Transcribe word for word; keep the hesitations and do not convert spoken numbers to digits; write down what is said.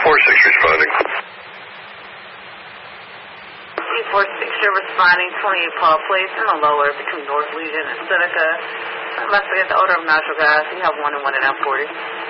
four six responding. C four six, you're responding, twenty-eight Paul Place in the lower between North Legion and Seneca. Investigate the odor of natural gas. You have one and one at M forty.